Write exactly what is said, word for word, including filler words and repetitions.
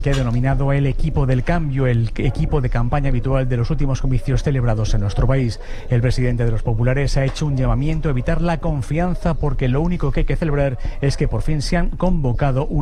que ha denominado el equipo del cambio, el equipo de campaña habitual de los últimos comicios celebrados en nuestro país. El presidente de los populares ha hecho un llamamiento a evitar la confianza porque lo único que hay que celebrar es que por fin se han convocado un